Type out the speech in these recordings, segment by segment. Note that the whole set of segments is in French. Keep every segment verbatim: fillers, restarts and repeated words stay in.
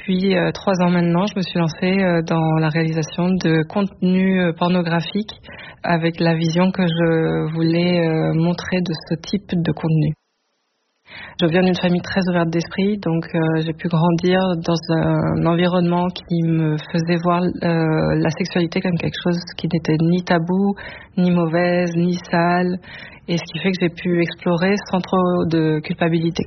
depuis euh, trois ans maintenant, je me suis lancée euh, dans la réalisation de contenu euh, pornographique avec la vision que je voulais euh, montrer de ce type de contenu. Je viens d'une famille très ouverte d'esprit, donc euh, j'ai pu grandir dans un environnement qui me faisait voir euh, la sexualité comme quelque chose qui n'était ni tabou, ni mauvaise, ni sale, et ce qui fait que j'ai pu explorer sans trop de culpabilité.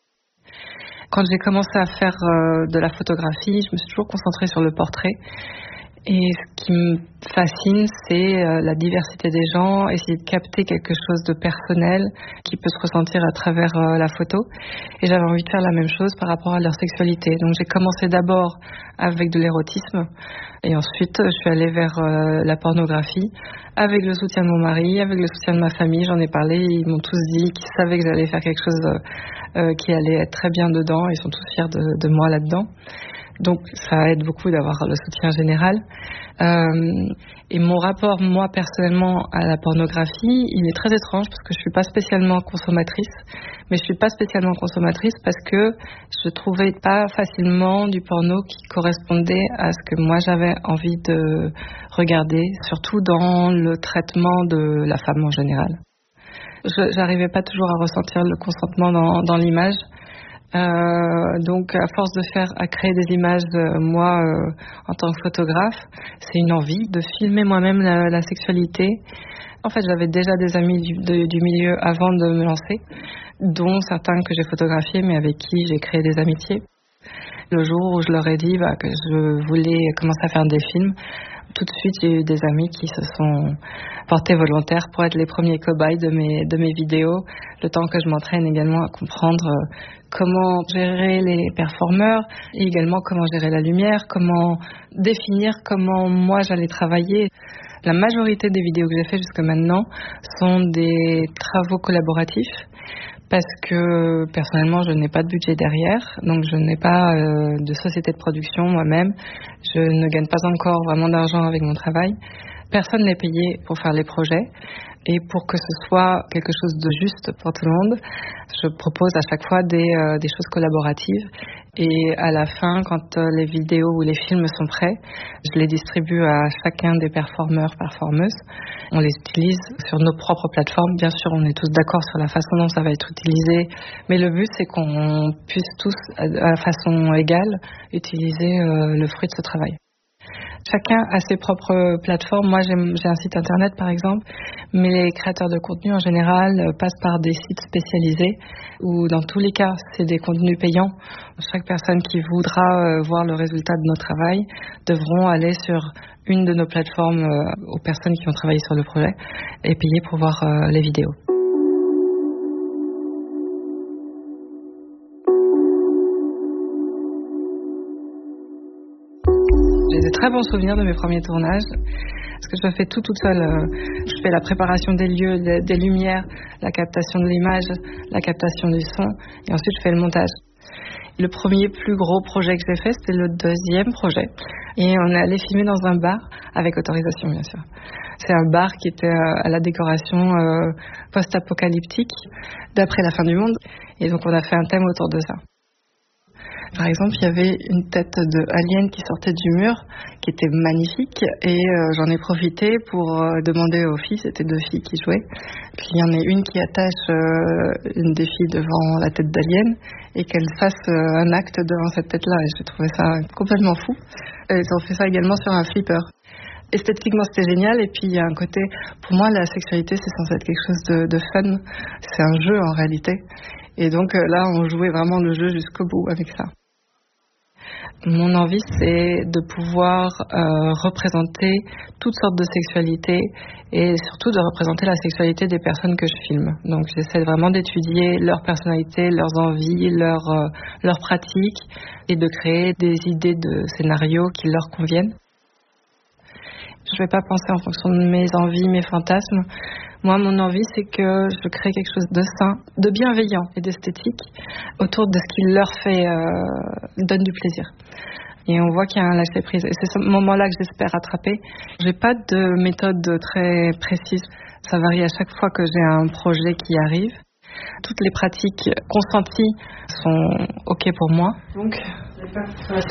Quand j'ai commencé à faire euh, de la photographie, je me suis toujours concentrée sur le portrait. Et ce qui me fascine, c'est euh, la diversité des gens, essayer de capter quelque chose de personnel qui peut se ressentir à travers euh, la photo. Et j'avais envie de faire la même chose par rapport à leur sexualité. Donc j'ai commencé d'abord avec de l'érotisme et ensuite je suis allée vers euh, la pornographie avec le soutien de mon mari, avec le soutien de ma famille. J'en ai parlé, ils m'ont tous dit qu'ils savaient que j'allais faire quelque chose euh, euh, qui allait être très bien dedans. Ils sont tous fiers de, de moi là-dedans. Donc ça aide beaucoup d'avoir le soutien général. Euh, et mon rapport, moi personnellement, à la pornographie, il est très étrange parce que je suis pas spécialement consommatrice, mais je suis pas spécialement consommatrice parce que je trouvais pas facilement du porno qui correspondait à ce que moi j'avais envie de regarder, surtout dans le traitement de la femme en général. Je, j'arrivais pas toujours à ressentir le consentement dans, dans l'image. Euh, donc à force de faire, à créer des images, euh, moi euh, en tant que photographe, c'est une envie de filmer moi-même la, la sexualité. En fait, j'avais déjà des amis du, de, du milieu avant de me lancer, dont certains que j'ai photographiés, mais avec qui j'ai créé des amitiés. Le jour où je leur ai dit bah, que je voulais commencer à faire des films, tout de suite j'ai eu des amis qui se sont portés volontaires pour être les premiers cobayes de mes, de mes vidéos, le temps que je m'entraîne également à comprendre euh, comment gérer les performeurs et également comment gérer la lumière, comment définir comment moi j'allais travailler. La majorité des vidéos que j'ai fait jusque maintenant sont des travaux collaboratifs parce que personnellement je n'ai pas de budget derrière, donc je n'ai pas euh, de société de production moi-même, je ne gagne pas encore vraiment d'argent avec mon travail. Personne n'est payé pour faire les projets et pour que ce soit quelque chose de juste pour tout le monde, je propose à chaque fois des, euh, des choses collaboratives et à la fin, quand euh, les vidéos ou les films sont prêts, je les distribue à chacun des performeurs, performeuses. On les utilise sur nos propres plateformes. Bien sûr, on est tous d'accord sur la façon dont ça va être utilisé, mais le but c'est qu'on puisse tous, à la façon égale, utiliser euh, le fruit de ce travail. Chacun a ses propres plateformes. Moi, j'ai, j'ai un site internet, par exemple, mais les créateurs de contenu, en général, passent par des sites spécialisés où, dans tous les cas, c'est des contenus payants. Chaque personne qui voudra voir le résultat de notre travail devront aller sur une de nos plateformes aux personnes qui ont travaillé sur le projet et payer pour voir les vidéos. J'ai des très bons souvenirs de mes premiers tournages, parce que je fais tout toute seule. Je fais la préparation des lieux, des, des lumières, la captation de l'image, la captation du son, et ensuite je fais le montage. Le premier plus gros projet que j'ai fait, c'était le deuxième projet. Et on est allé filmer dans un bar, avec autorisation bien sûr. C'est un bar qui était à la décoration euh, post-apocalyptique, d'après la fin du monde. Et donc on a fait un thème autour de ça. Par exemple, il y avait une tête de alien qui sortait du mur, qui était magnifique, et euh, j'en ai profité pour euh, demander aux filles, c'était deux filles qui jouaient, puis il y en a une qui attache euh, une des filles devant la tête d'alien, et qu'elle fasse euh, un acte devant cette tête-là, et j'ai trouvé ça complètement fou. Et ils ont fait ça également sur un flipper. Esthétiquement, c'était génial, et puis il y a un côté, pour moi, la sexualité, c'est censé être quelque chose de, de fun, c'est un jeu en réalité, et donc euh, là, on jouait vraiment le jeu jusqu'au bout avec ça. Mon envie, c'est de pouvoir euh, représenter toutes sortes de sexualités et surtout de représenter la sexualité des personnes que je filme. Donc j'essaie vraiment d'étudier leur personnalité, leurs envies, leurs, euh, leurs pratiques et de créer des idées de scénarios qui leur conviennent. Je ne vais pas penser en fonction de mes envies, mes fantasmes. Moi, mon envie, c'est que je crée quelque chose de sain, de bienveillant et d'esthétique autour de ce qui leur fait, euh, donne du plaisir. Et on voit qu'il y a un lâcher-prise. Et c'est ce moment-là que j'espère rattraper. J'ai pas de méthode très précise. Ça varie à chaque fois que j'ai un projet qui arrive. Toutes les pratiques consenties sont OK pour moi. Donc, ça va